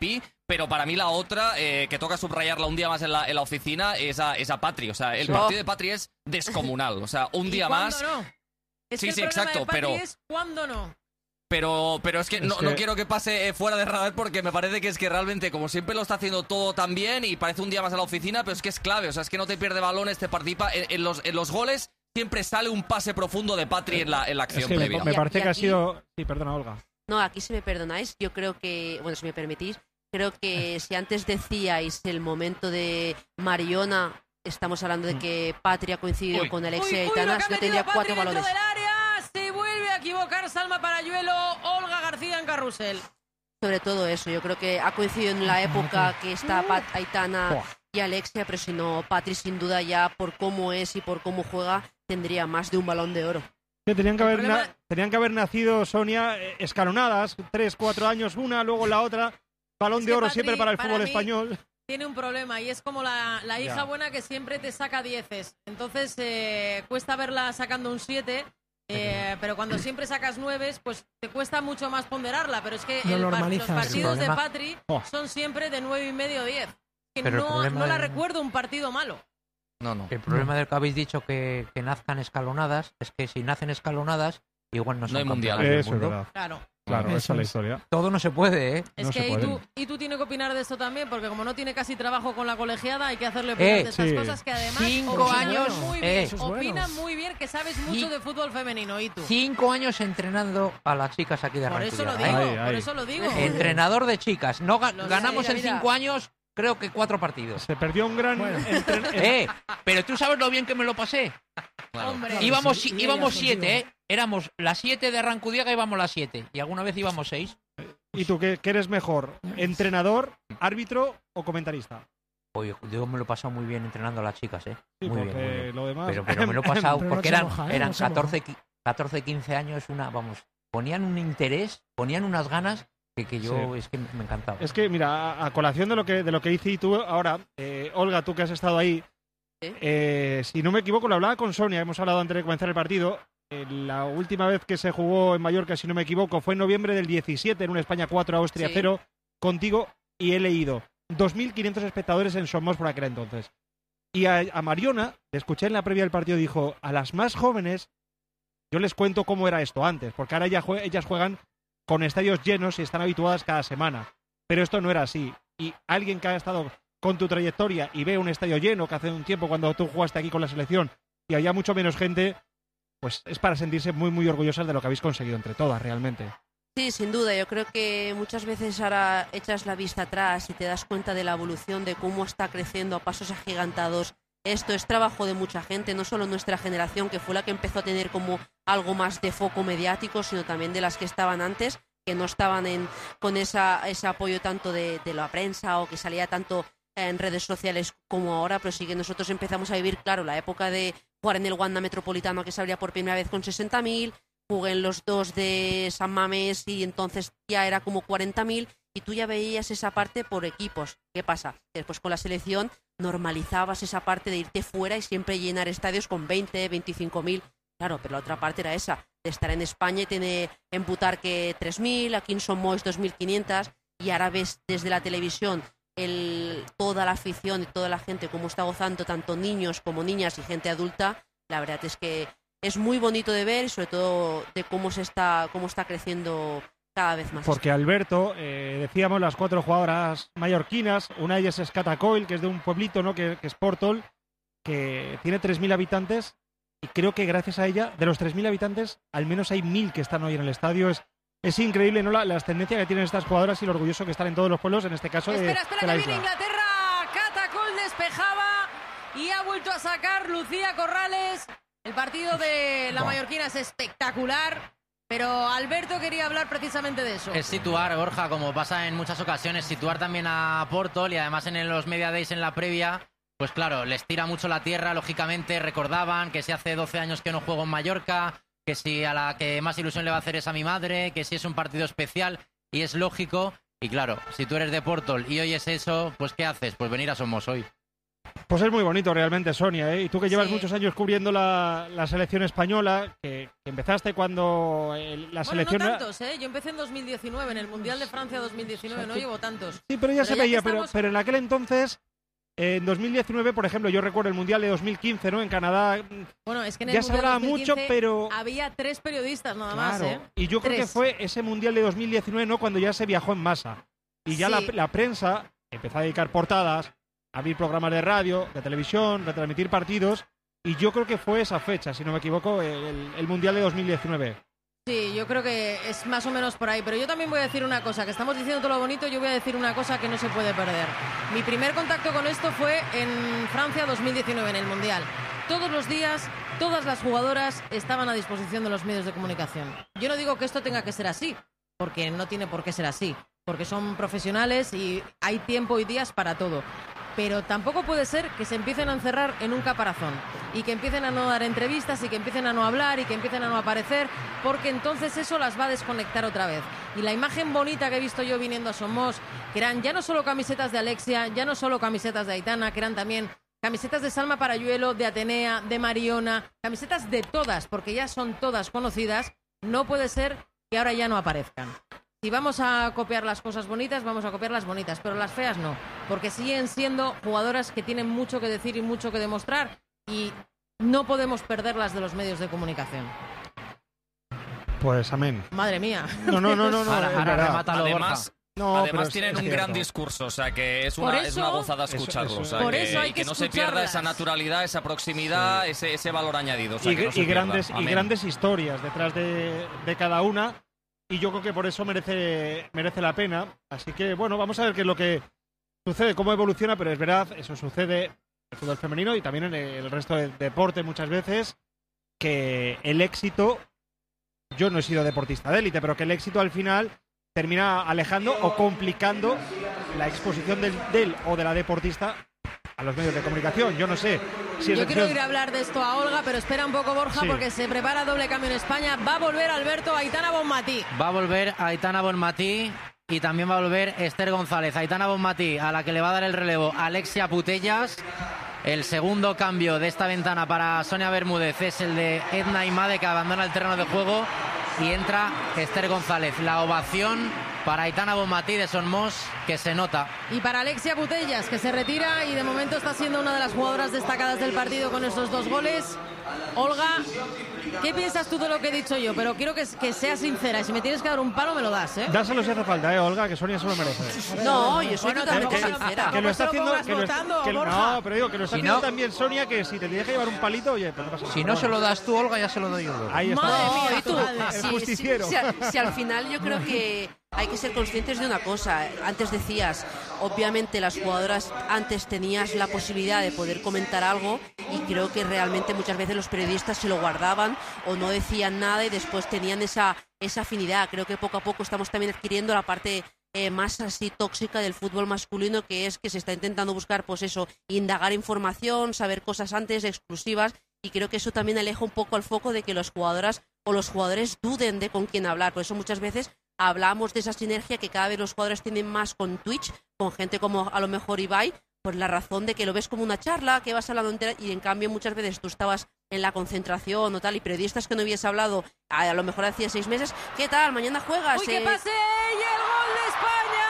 Pero para mí la otra, eh, que toca subrayarla un día más en la, en la oficina, es a, es a Patri. O sea, el Sí. partido de Patri es descomunal. O sea, un ¿Y día cuándo más... no? Es Sí, que el sí, problema exacto, de Patri pero- es cuándo no. Pero, pero es que, Es no, que- no quiero que pase eh, fuera de radar porque me parece que es que realmente, como siempre lo está haciendo todo tan bien y parece un día más a la oficina, pero es que es clave. O sea, es que no te pierde balones, te participa. En, en los, en los goles siempre sale un pase profundo de Patri en la, en la Es acción que me, previa. me Y- parece y que ha aquí- sido... Sí, perdona, Olga. No, aquí si me perdonáis, yo creo que, bueno, si me permitís, creo que si antes decíais el momento de Mariona, estamos hablando de que Patri ha coincidido Uy. con Uy, Alexia uy, lo Aitanas, que ha yo metido tendría Patri cuatro dentro balones. del área. Se vuelve a equivocar Salma Parayuelo, Olga García en carrusel. Sobre todo eso, yo creo que ha coincidido en la época que está Pat, Aitana Buah. y Alexia, pero si no, Patri sin duda ya por cómo es y por cómo juega, tendría más de un balón de oro. Que tenían que, El haber problema- na- tenían que haber nacido, Sonia, eh, escalonadas, tres, cuatro años una, luego la otra, balón Es de que oro Patri, siempre para el para fútbol mí, español. Tiene un problema y es como la, la hija Ya. buena que siempre te saca dieces. Entonces eh, cuesta verla sacando un siete, eh, pero cuando siempre sacas nueves, pues te cuesta mucho más ponderarla. Pero es que Lo el par- los normalizas. partidos El de problema- Patri Oh. son siempre de nueve y medio diez. Que Pero el no, problema no la de- recuerdo un partido malo. No, no. El problema del que habéis dicho que, que nazcan escalonadas es que si nacen escalonadas, igual no son hay mundial. campeonas del Eso es mundo. verdad. Claro. Claro, Eso esa es la es. historia. Todo no se puede, ¿eh? Es No que se y puede. tú, y tú tienes que opinar de esto también, porque como no tiene casi trabajo con la colegiada, hay que hacerle opinar Eh, de estas sí. cosas que además Cinco opina años, muy eh. bien, Eso es bueno. opina muy bien, que sabes mucho Y- de fútbol femenino. ¿Y tú? Cinco años entrenando a las chicas aquí de Por eso lo Arrancudiaga, digo, ¿eh? Ay, por ay. eso lo digo. Entrenador de chicas. No ga- Lo sé, ganamos en mira. cinco años, creo que cuatro partidos. Se perdió un gran... entren- Eh, pero tú sabes lo bien que me lo pasé. Claro. Hombre, Claro, íbamos sí, y íbamos ellas siete, contigo. ¿eh? Éramos las siete de Arrancudiaga, íbamos las siete. Y alguna vez íbamos seis. ¿Y tú qué, qué eres mejor? ¿Entrenador, árbitro o comentarista? Oye, yo me lo he pasado muy bien entrenando a las chicas, ¿eh? Sí, muy porque bien, muy bien. lo demás... Pero, pero me lo he pasado Pero no porque se eran, moja, ¿eh? eran No se moja. catorce, qui- catorce, quince años, una, vamos, ponían un interés, ponían unas ganas que, que yo Sí. es que me encantaba. Es que, mira, a, a colación de lo que de lo que hice y tú ahora, eh, Olga, tú que has estado ahí, Sí. eh, si no me equivoco, lo hablaba con Sonia, hemos hablado antes de comenzar el partido. eh, la última vez que se jugó en Mallorca, si no me equivoco, fue en noviembre del diecisiete, en un España cuatro, Austria Sí. cero, contigo, y he leído dos mil quinientos espectadores en Somos por aquel entonces. Y a, a Mariona, le escuché en la previa del partido, dijo, a las más jóvenes, yo les cuento cómo era esto antes, porque ahora ya jue- ellas juegan con estadios llenos y están habituadas cada semana. Pero esto no era así. Y alguien que ha estado con tu trayectoria y ve un estadio lleno, que hace un tiempo cuando tú jugaste aquí con la selección y había mucho menos gente, pues es para sentirse muy, muy orgullosas de lo que habéis conseguido entre todas, realmente. Sí, sin duda. Yo creo que muchas veces ahora echas la vista atrás y te das cuenta de la evolución, de cómo está creciendo a pasos agigantados. Esto es trabajo de mucha gente, no solo nuestra generación, que fue la que empezó a tener como algo más de foco mediático, sino también de las que estaban antes, que no estaban en, con esa, ese apoyo tanto de, de la prensa o que salía tanto en redes sociales como ahora, pero sí que nosotros empezamos a vivir, claro, la época de jugar en el Wanda Metropolitano, que se abría por primera vez con sesenta mil, jugué en los dos de San Mamés y entonces ya era como cuarenta mil y tú ya veías esa parte por equipos. ¿Qué pasa? Que después con la selección normalizabas esa parte de irte fuera y siempre llenar estadios con veinte, veinticinco mil. Claro, pero la otra parte era esa, de estar en España y tener en Butarque tres mil, aquí en Son Moix dos mil quinientos y ahora ves desde la televisión el, toda la afición y toda la gente cómo está gozando, tanto niños como niñas y gente adulta. La verdad es que es muy bonito de ver y sobre todo de cómo se está, cómo está creciendo cada vez más. Porque Alberto, eh, decíamos las cuatro jugadoras mallorquinas, una de ellas es Cata Coil, que es de un pueblito, ¿no? que, que es Portol, que tiene tres mil habitantes y creo que gracias a ella, de los tres mil habitantes, al menos hay mil que están hoy en el estadio. Es, es increíble, ¿no? La, la ascendencia que tienen estas jugadoras y lo orgulloso que están en todos los pueblos, en este caso de, Espera, espera, de la que viene isla. Inglaterra. Catacol despejaba y ha vuelto a sacar Lucía Corrales. El partido de la Buah. mallorquina es espectacular, pero Alberto quería hablar precisamente de eso. Es situar, Borja, como pasa en muchas ocasiones, situar también a Portol y además en los Media Days en la previa, pues claro, les tira mucho la tierra, lógicamente recordaban que si hace doce años que no juego en Mallorca, que si a la que más ilusión le va a hacer es a mi madre, que si es un partido especial y es lógico. Y claro, si tú eres de Portol y oyes eso, pues ¿qué haces? Pues venir a Somos hoy. Pues es muy bonito realmente, Sonia, ¿eh? Y tú que llevas Sí. muchos años cubriendo la, la selección española, que, que empezaste cuando el- la Bueno, selección... no era- tantos, ¿eh? Yo empecé en dos mil diecinueve, en el Mundial de Francia dos mil diecinueve, no llevo tantos. Sí, pero ya se que veía, pero, estamos- pero en aquel entonces, eh, en dos mil diecinueve, por ejemplo, yo recuerdo el Mundial de dos mil quince, ¿no? En Canadá, Bueno, es que en el ya se Mundial hablaba dos mil quince mucho, pero... había tres periodistas nada Claro, más, ¿eh? y yo creo Tres. que fue ese Mundial de dos mil diecinueve, ¿no? Cuando ya se viajó en masa. Y ya Sí. la, la prensa empezó a dedicar portadas, a abrir programas de radio, de televisión, retransmitir partidos. Y yo creo que fue esa fecha, si no me equivoco, el, el Mundial de dos mil diecinueve. Sí, yo creo que es más o menos por ahí. Pero yo también voy a decir una cosa, que estamos diciendo todo lo bonito, yo voy a decir una cosa que no se puede perder. Mi primer contacto con esto fue en Francia dos mil diecinueve, en el Mundial. Todos los días, todas las jugadoras estaban a disposición de los medios de comunicación. Yo no digo que esto tenga que ser así, porque no tiene por qué ser así, porque son profesionales y hay tiempo y días para todo. Pero tampoco puede ser que se empiecen a encerrar en un caparazón y que empiecen a no dar entrevistas y que empiecen a no hablar y que empiecen a no aparecer, porque entonces eso las va a desconectar otra vez. Y la imagen bonita que he visto yo viniendo a Somos, que eran ya no solo camisetas de Alexia, ya no solo camisetas de Aitana, que eran también camisetas de Salma Parayuelo, de Atenea, de Mariona, camisetas de todas, porque ya son todas conocidas, no puede ser que ahora ya no aparezcan. Si vamos a copiar las cosas bonitas, vamos a copiar las bonitas, pero las feas no, porque siguen siendo jugadoras que tienen mucho que decir y mucho que demostrar y no podemos perderlas de los medios de comunicación. Pues amén. Madre mía. No, no, no, no, no, Ahora- es ahora verdad. remátalo, Además, No, pero además es- tienen es un gran cierto. discurso, o sea que es Por una, eso- es una gozada Eso- escucharlo. eso- o sea Por que, eso hay y que que no se pierda escucharlas. esa naturalidad, esa proximidad, ese, ese valor añadido. O sea, y, que no se y pierda. grandes, y Amén. grandes historias detrás de, de cada una. Y yo creo que por eso merece, merece la pena. Así que, bueno, vamos a ver qué es lo que sucede, cómo evoluciona, pero es verdad, eso sucede en el fútbol femenino y también en el resto del deporte muchas veces, que el éxito, yo no he sido deportista de élite, pero que el éxito al final termina alejando o complicando la exposición del, del o de la deportista a los medios de comunicación. Yo no sé si es Yo quiero decisión- ir a hablar de esto a Olga, pero espera un poco, Borja, Sí. porque se prepara doble cambio en España. Va a volver Alberto Aitana Bonmatí. Va a volver Aitana Bonmatí y también va a volver Esther González. Aitana Bonmatí, a la que le va a dar el relevo Alexia Putellas. El segundo cambio de esta ventana para Sonia Bermúdez es el de Edna Imade, que abandona el terreno de juego y entra Esther González. La ovación para Aitana Bonmatí de Somos, que se nota. Y para Alexia Putellas, que se retira y de momento está siendo una de las jugadoras destacadas del partido con esos dos goles. Olga, ¿qué piensas tú de lo que he dicho yo? Pero quiero que, que seas sincera. Y si me tienes que dar un palo, me lo das, ¿eh? Dáselo si hace falta, ¿eh, Olga? Que Sonia se lo merece. No, yo soy Bueno, totalmente tampoco- sincera. Que lo está haciendo. pongas Que lo, votando, que- Borja. no, pero digo que lo está Si haciendo no- también Sonia, que si te tienes que llevar un palito, oye, pues no pasa nada. Si no se lo das tú, Olga, ya se lo doy yo luego. Ahí está. Madre mía, No, y tú, madre. El si- si- justiciero. Si, al- si al final yo creo que hay que ser conscientes de una cosa. Antes decías, obviamente las jugadoras antes tenías la posibilidad de poder comentar algo y creo que realmente muchas veces los periodistas se lo guardaban o no decían nada y después tenían esa, esa afinidad. Creo que poco a poco estamos también adquiriendo la parte eh, más así tóxica del fútbol masculino, que es que se está intentando buscar, pues eso, indagar información, saber cosas antes, exclusivas, y creo que eso también aleja un poco al foco de que las jugadoras o los jugadores duden de con quién hablar. Por eso muchas veces hablamos de esa sinergia que cada vez los jugadores tienen más con Twitch, con gente como a lo mejor Ibai, por la razón de que lo ves como una charla, que vas hablando entera, y en cambio muchas veces tú estabas en la concentración o tal, y periodistas que no hubiese hablado a, a lo mejor hacía seis meses, ¿qué tal? Mañana juegas. ¡Uy, qué eh, pase! ¡Y el gol de España!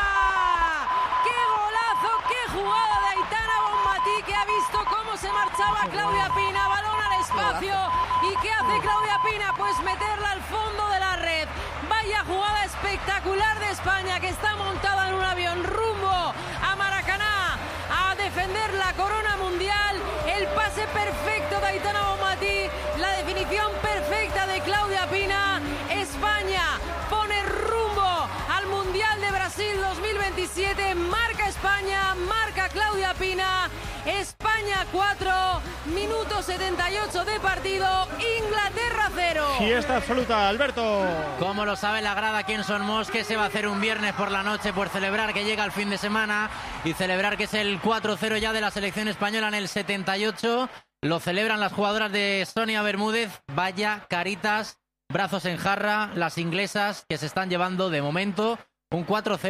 ¡Qué golazo! ¡Qué jugada de Aitana Bonmatí, que ha visto cómo se marchaba Claudia Pina! Balón al espacio. ¿Y qué hace Claudia Pina? Pues meterla al fondo de la red. Vaya jugada espectacular de España, que está montada en un avión rumbo a Maracaná a defender la corona mundial. El pase perfecto de Aitana Bonmatí, la definición perfecta de Claudia Pina. España pone rumbo al Mundial de Brasil dos mil veintisiete. Marca España, marca Claudia Pina. España cuatro, minuto setenta y ocho de partido. Inglaterra cero. Fiesta absoluta, Alberto. Como lo sabe la grada aquí en Somos, que se va a hacer un viernes por la noche por celebrar que llega el fin de semana y celebrar que es el cuatro cero ya de la selección española en el setenta y ocho. Lo celebran las jugadoras de Sonia Bermúdez. Vaya caritas, brazos en jarra, las inglesas que se están llevando de momento un cuatro cero.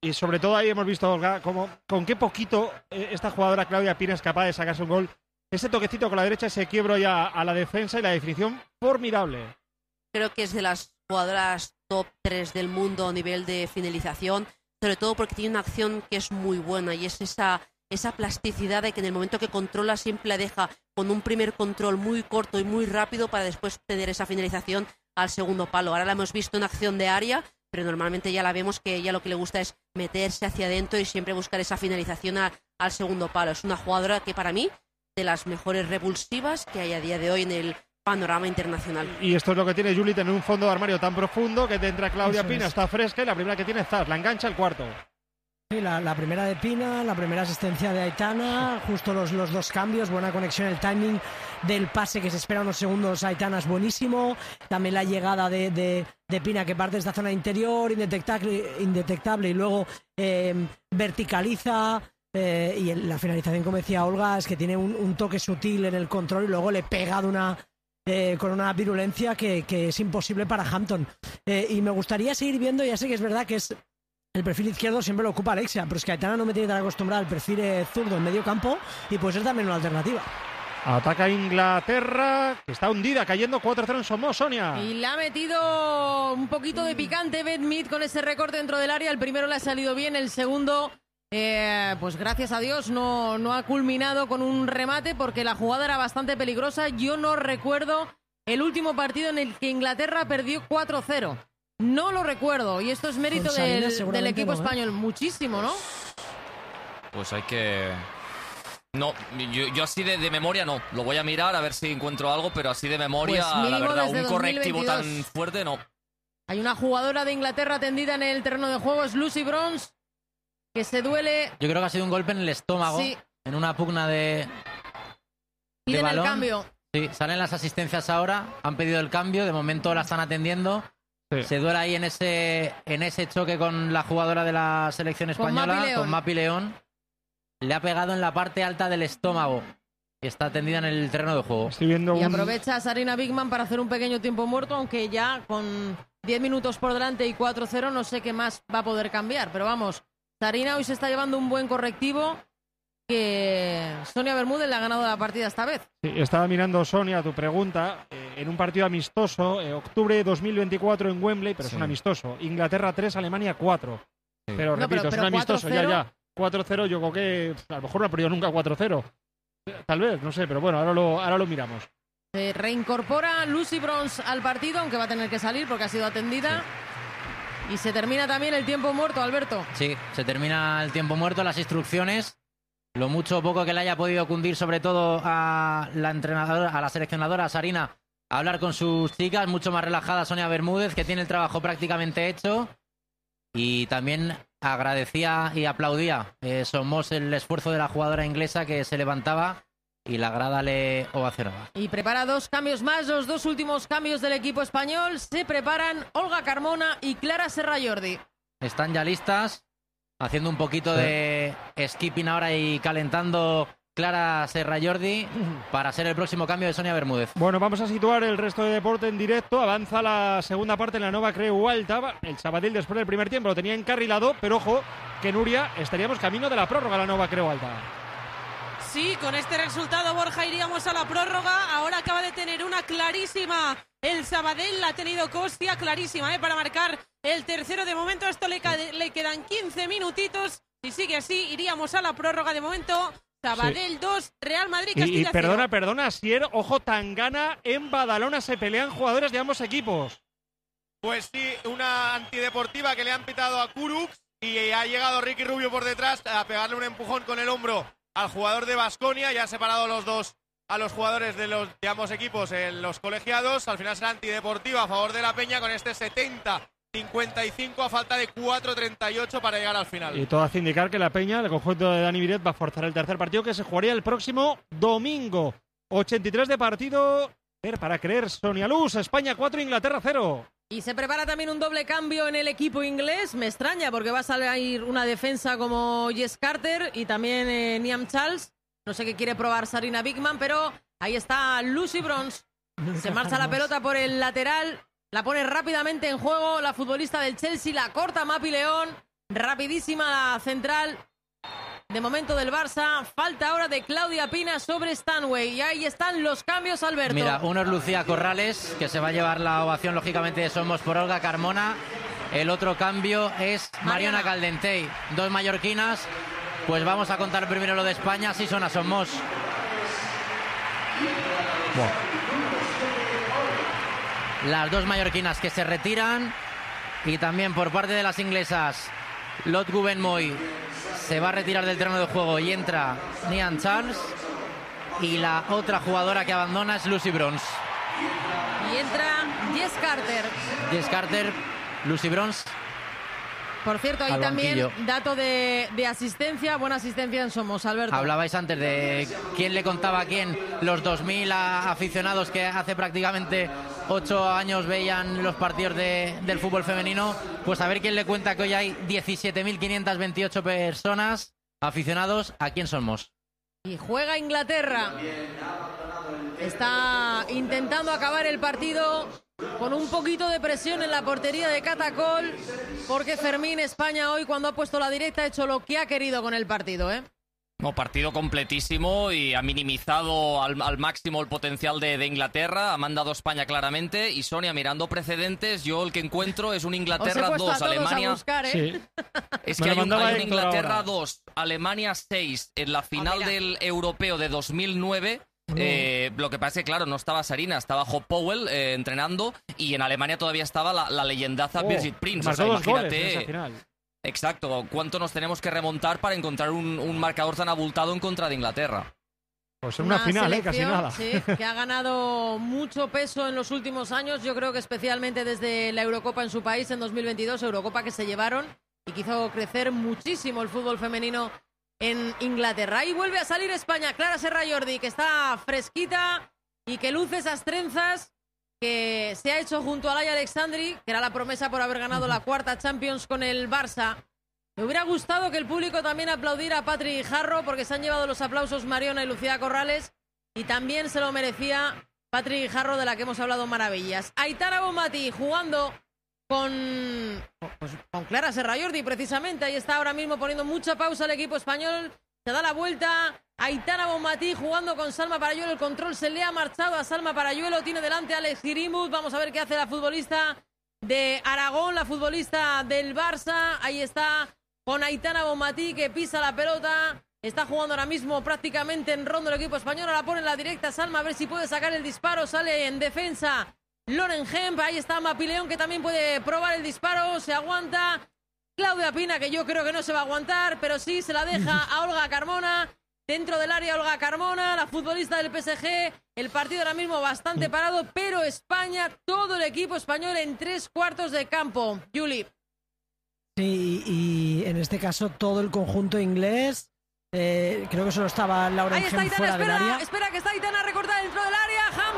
Y sobre todo ahí hemos visto, Olga, como, con qué poquito eh, esta jugadora Claudia Pina es capaz de sacarse un gol. Ese toquecito con la derecha, ese quiebro ya a la defensa y la definición formidable. Creo que es de las jugadoras top tres del mundo a nivel de finalización, sobre todo porque tiene una acción que es muy buena y es esa, esa plasticidad de que en el momento que controla siempre la deja con un primer control muy corto y muy rápido para después tener esa finalización al segundo palo. Ahora la hemos visto en acción de área, pero normalmente ya la vemos que ella lo que le gusta es meterse hacia adentro y siempre buscar esa finalización a, al segundo palo. Es una jugadora que para mí de las mejores revulsivas que hay a día de hoy en el panorama internacional. Y esto es lo que tiene Juli, tener un fondo de armario tan profundo que te entra Claudia Eso Pina, es. está fresca y la primera que tiene Zas, la engancha el cuarto. Sí, la, la primera de Pina, la primera asistencia de Aitana, justo los, los dos cambios, buena conexión, el timing del pase que se espera unos segundos Aitana es buenísimo, también la llegada de, de, de Pina que parte de esta zona interior, indetectable, indetectable y luego eh, verticaliza. Eh, y el, la finalización, como decía Olga, es que tiene un, un toque sutil en el control y luego le pega de una, eh, con una virulencia que, que es imposible para Hampton. Eh, y me gustaría seguir viendo, ya sé que es verdad que es el perfil izquierdo siempre lo ocupa Alexia, pero es que Aitana no me tiene tan acostumbrada al perfil eh, zurdo en medio campo y puede ser también una alternativa. Ataca Inglaterra, que está hundida, cayendo cuatro cero en Somos, Sonia. Y le ha metido un poquito de picante Beth Mead con ese recorte dentro del área. El primero le ha salido bien, el segundo... Eh, pues gracias a Dios no, no ha culminado con un remate porque la jugada era bastante peligrosa. Yo no recuerdo el último partido en el que Inglaterra perdió cuatro cero. No lo recuerdo y esto es mérito Con Sarina, del, del equipo no, ¿eh? español. Muchísimo, ¿no? Pues hay que... No, yo, yo así de, de memoria no. Lo voy a mirar a ver si encuentro algo, pero así de memoria, Pues la mínimo verdad, desde un correctivo dos mil veintidós. tan fuerte no. Hay una jugadora de Inglaterra tendida en el terreno de juego, es Lucy Bronze, que se duele. Yo creo que ha sido un golpe en el estómago, Sí. en una pugna de, de Piden el balón. cambio. Sí, salen las asistencias ahora, han pedido el cambio, de momento la están atendiendo. Sí. Se duele ahí en ese, en ese choque con la jugadora de la selección Con española, Mapi León. con Mapi León. Le ha pegado en la parte alta del estómago y está tendida en el terreno de juego. Estoy viendo Y un... aprovecha Sarina Bigman para hacer un pequeño tiempo muerto, aunque ya con diez minutos por delante y cuatro cero no sé qué más va a poder cambiar. Pero vamos, Sarina hoy se está llevando un buen correctivo que Sonia Bermúdez le ha ganado la partida esta vez. Sí, estaba mirando, Sonia, tu pregunta. Eh, en un partido amistoso, eh, octubre de dos mil veinticuatro en Wembley, pero Sí. es un amistoso. Inglaterra tres, Alemania cuatro. Sí. Pero No, repito, pero- es pero un amistoso, ya, cuatro cero. ya. cuatro cero, yo creo que pf, a lo mejor no ha perdido nunca cuatro cero. Tal vez, no sé, pero bueno, ahora lo, ahora lo miramos. Se reincorpora Lucy Bronze al partido, aunque va a tener que salir porque ha sido atendida. Y se termina también el tiempo muerto, Alberto. Sí, se termina el tiempo muerto, las instrucciones. Lo mucho o poco que le haya podido cundir, sobre todo a la entrenadora, a la seleccionadora Sarina, a hablar con sus chicas, mucho más relajada Sonia Bermúdez, que tiene el trabajo prácticamente hecho. Y también agradecía y aplaudía eh, Somos el esfuerzo de la jugadora inglesa que se levantaba y la grada le ovacionaba. Y prepara dos cambios más, los dos últimos cambios del equipo español. Se preparan Olga Carmona y Clara Serra Jordi. Están ya listas, haciendo un poquito de skipping ahora y calentando Clara Serra Jordi para ser el próximo cambio de Sonia Bermúdez. Bueno, vamos a situar el resto de deporte en directo. Avanza la segunda parte en la Nova Creu Alta. El Sabadell después del primer tiempo lo tenía encarrilado, pero ojo, que Nuria, estaríamos camino de la prórroga la Nova Creu Alta. Sí, con este resultado, Borja, iríamos a la prórroga. Ahora acaba de tener una clarísima el Sabadell, la ha tenido Costia, clarísima, ¿eh? Para marcar el tercero. De momento, esto le, ca- le quedan quince minutitos. Si sigue así, iríamos a la prórroga. De momento, Sabadell dos, Real Madrid, Y, Castilla y perdona, cero. perdona, Sier, ojo, Tangana, en Badalona se pelean jugadores de ambos equipos. Pues sí, una antideportiva que le han pitado a Kurux y ha llegado Ricky Rubio por detrás a pegarle un empujón con el hombro al jugador de Baskonia. Ya ha separado los dos a los jugadores de los de ambos equipos en los colegiados. Al final será antideportiva a favor de la Peña con este setenta cincuenta y cinco a falta de cuatro treinta y ocho para llegar al final. Y todo hace indicar que la Peña, el conjunto de Dani Viret, va a forzar el tercer partido que se jugaría el próximo domingo. ochenta y tres de partido. Ver para creer, Sonia Luz, España cuatro, Inglaterra cero. Y se prepara también un doble cambio en el equipo inglés. Me extraña porque va a salir una defensa como Jess Carter y también eh, Niam Charles. No sé qué quiere probar Sarina Bigman, pero ahí está Lucy Bronze. Se marcha la pelota por el lateral, la pone rápidamente en juego la futbolista del Chelsea, la corta Mapi León rapidísima la central. De momento del Barça, falta ahora de Claudia Pina sobre Stanway. Y ahí están los cambios, Alberto. Mira, uno es Lucía Corrales, que se va a llevar la ovación, lógicamente, de Somos por Olga Carmona. El otro cambio es Mariona, Mariona Caldentey, dos mallorquinas. Pues vamos a contar primero lo de España, si son a Somos. Bueno. Las dos mallorquinas que se retiran. Y también por parte de las inglesas, Lot Gubben-Moy se va a retirar del terreno de juego y entra Nian Charles. Y la otra jugadora que abandona es Lucy Bronze. Y entra Jess Carter. Jess Carter, Lucy Bronze. Por cierto, ahí también dato de, de asistencia, buena asistencia en Somos, Alberto. Hablabais antes de quién le contaba a quién los dos mil aficionados que hace prácticamente ocho años veían los partidos de, del fútbol femenino. Pues a ver quién le cuenta que hoy hay diecisiete mil quinientas veintiocho personas aficionados a quién Somos. Y juega Inglaterra. Está intentando acabar el partido con un poquito de presión en la portería de Catacol, porque Fermín España hoy, cuando ha puesto la directa, ha hecho lo que ha querido con el partido, ¿eh? No, partido completísimo y ha minimizado al, al máximo el potencial de, de Inglaterra, ha mandado a España claramente. Y Sonia, mirando precedentes, yo el que encuentro es un Inglaterra dos, Alemania... Buscar, ¿eh? Sí. Es que hay un, hay un Inglaterra dos, Alemania seis en la final oh, del Europeo de dos mil nueve. Eh, lo que pasa es que, claro, no estaba Sarina, estaba Hope Powell eh, entrenando, y en Alemania todavía estaba la, la leyendaza oh, Birgit Prinz. O sea, imagínate. Exacto, ¿cuánto nos tenemos que remontar para encontrar un, un marcador tan abultado en contra de Inglaterra? Pues en una, una final, eh, casi nada. Sí, que ha ganado mucho peso en los últimos años, yo creo que especialmente desde la Eurocopa en su país en dos mil veintidós, Eurocopa que se llevaron y que hizo crecer muchísimo el fútbol femenino en Inglaterra. Y vuelve a salir España, Clara Serra Jordi, que está fresquita y que luce esas trenzas que se ha hecho junto a Laia Alexandri, que era la promesa por haber ganado la cuarta Champions con el Barça. Me hubiera gustado que el público también aplaudiera a Patri Guijarro, porque se han llevado los aplausos Mariona y Lucía Corrales, y también se lo merecía Patri Guijarro, de la que hemos hablado maravillas. Aitana Bonmatí jugando con, pues, con Clara Serra Jordi, precisamente. Ahí está ahora mismo poniendo mucha pausa el equipo español. Se da la vuelta. Aitana Bonmatí jugando con Salma Parayuelo. El control se le ha marchado a Salma Parayuelo. Tiene delante a Alex Greenwood. Vamos a ver qué hace la futbolista de Aragón, la futbolista del Barça. Ahí está con Aitana Bonmatí, que pisa la pelota. Está jugando ahora mismo prácticamente en rondo el equipo español. Ahora pone en la directa Salma, a ver si puede sacar el disparo. Sale en defensa Lauren Hemp. Ahí está Mapileón, que también puede probar el disparo. Se aguanta Claudia Pina, que yo creo que no se va a aguantar, pero sí se la deja a Olga Carmona. Dentro del área Olga Carmona, la futbolista del P S G. El partido ahora mismo bastante parado, pero España, todo el equipo español en tres cuartos de campo. Juli. Sí, y en este caso todo el conjunto inglés. Eh, creo que solo estaba Lauren Hemp fuera del área. Espera, que está Aitana recortada dentro del área. Ham